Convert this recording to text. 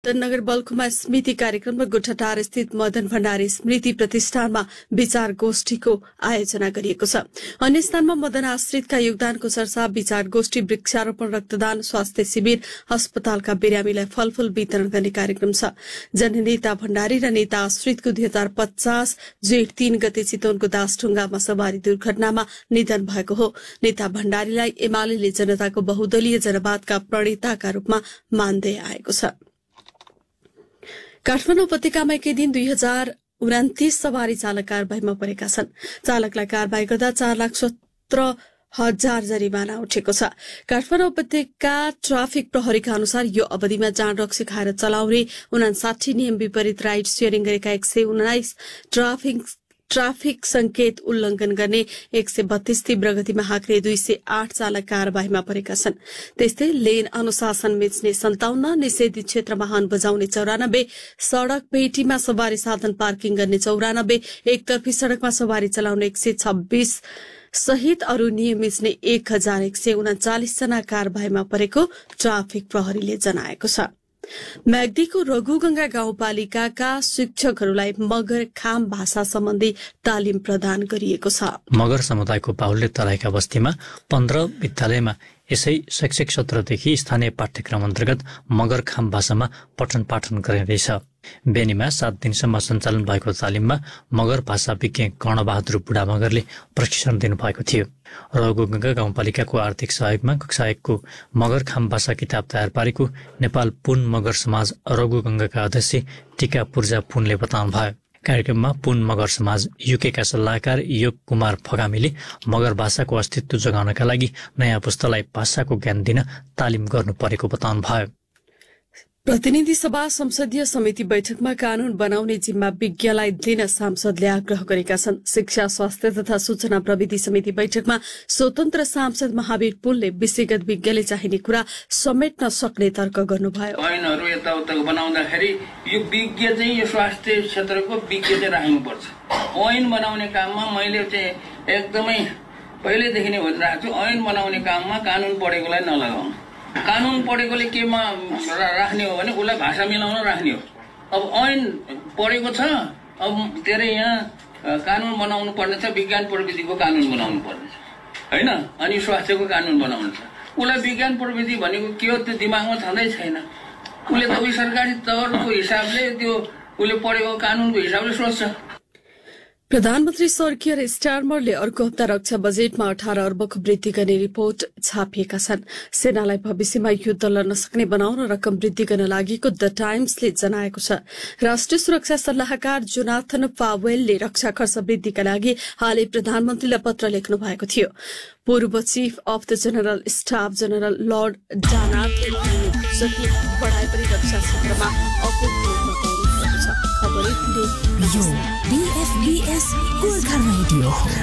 नगर बल्कुमा स्मृति कार्यक्रम र गोठाटार स्थित मदन भण्डारी स्मृति प्रतिष्ठानमा विचार गोष्ठीको आयोजना गरिएको छ। अन्य स्थानमा मदन आश्रितका योगदानको चर्चा, विचार गोष्ठी, वृक्षारोपण, रक्तदान, स्वास्थ्य शिविर, अस्पतालका बिरामीलाई फलफूल वितरण गर्ने कार्यक्रम छ। जननेता भण्डारी र नेता आश्रितको 2050 जेठ 3 गते चितवनको दासढुङ्गामा सवारी दुर्घटनामा निधन भएको हो। नेता भण्डारीलाई एमाले जनताको बहुदलीय जनवादका प्रणेताका रूपमा मान्दै आएको छ। काठमाडौँ उपत्यकामा एकै दिन 2029 सवारी चालक कारबाहीमा परेका छन्। चालकलाई कारबाही गर्दा 4,17,000 जरिमाना उठेको छ। काठमाडौँ उपत्यका ट्राफिक प्रहरीका अनुसार यो अवधिमा जाँड रक्सी खाएर चलाउने, 59 नियम विपरीत राइड सेयरिङ गरेका 119, ट्राफिक संकेत उल्लंघन गर्ने 132, तीव्र गतिमा हाँक्ने 208 चालक कारबाहीमा परेका छन्। त्यस्तै लेन अनुशासन मिच्ने 57, निषेधित क्षेत्रमा हर्न बजाउने 94, सड़क पेटीमा सवारी साधन पार्किङ गर्ने 94, एकतर्फी सड़कमा सवारी चलाउने 126 सहित अरू नियम मिच्ने 1139 जना कारबाहीमा परेको ट्राफिक प्रहरीले जनाएको छ। म्याग्दीको रघुगंगा गाउँपालिकाका शिक्षकहरूलाई मगर खाम भाषा सम्बन्धी तालिम प्रदान गरिएको छ। मगर समुदायको बाहुल्य तराईका बस्तीमा 15 विद्यालयमा यसै शैक्षिक सत्रदेखि स्थानीय पाठ्यक्रम अन्तर्गत मगर खाम भाषामा पठन पाठन गरिँदैछ। बेनीमा 7 दिनसम्म सञ्चालन भएको तालिममा मगर भाषा विज्ञ कर्णबहादुर बुढा मगरले प्रशिक्षण दिनुभएको थियो। रघुगंगा गाउँपालिकाको आर्थिक सहयोगमा कक्षा 1 को मगर खाम भाषा किताब तयार पारेको नेपाल पुन मगर समाज रघुगंगाका अध्यक्ष टीका पूर्जा पुनले बताउनुभयो। कार्यक्रममा पुन मगर समाज युकेका सल्लाहकार योग कुमार फगामीले मगर भाषाको अस्तित्व जगाउनका लागि नयाँ पुस्तालाई भाषाको ज्ञान दिन तालिम गर्नु परेको बताउनुभयो। प्रतिनिधि सभा संसदीय समिति बैठकमा कानून बनाउने जिम्मा विज्ञलाई दिन सांसदले आग्रह गरेका छन्। शिक्षा, स्वास्थ्य तथा सूचना प्रविधि समिति बैठकमा स्वतन्त्र सांसद महावीर पुनले विषयगत विज्ञले चाहिने कुरा समेट्न सक्ने तर्क गर्नुभयो। ऐनहरू यताउता बनाउँदाखेरि यो विज्ञ चाहिँ यो स्वास्थ्य क्षेत्रको विज्ञ चाहिँ राख्नुपर्छ। ऐन बनाउने काममा मैले चाहिँ एकदमै पहिलेदेखि नै भनिरहेको छु, ऐन बनाउने काममा कानून पढेकोलाई नलगाउनु। कानून पढेकोले केमा राख्ने हो भने उसलाई भाषा मिलाउन राख्ने हो। अब ऐन पढेको छ, अब तेरे यहाँ कानून बनाउनु पर्ने छ, विज्ञान प्रविधिको कानून बनाउनु पर्ने छ हैन, अनि स्वास्थ्यको कानून बनाउनु छ। उसलाई विज्ञान प्रविधि भनेको के हो त्यो दिमागमा छँदै छैन। उसले त सरकारी तवरको हिसाबले त्यो उसले पढेको कानूनको हिसाबले सोच्छ। प्रधानमन्त्री स्वर्गीय स्टारमरले अर्को हप्ता रक्षा बजेटमा 18 अर्बको वृद्धि गर्ने रिपोर्ट छापिएका छन्। सेनालाई भविष्यमा युद्ध लड्न सक्ने बनाउन रकम वृद्धि गर्न लागेको द टाइम्सले जनाएको छ। राष्ट्रिय सुरक्षा सल्लाहकार जोनाथन पावेलले रक्षा खर्च वृद्धिका लागि हालै प्रधानमन्त्रीलाई पत्र लेख्नु भएको थियो। पूर्व chief of the general staff general lord डानार्डले जति बढाए पनि रक्षा क्षेत्रमा अपूर्व खबर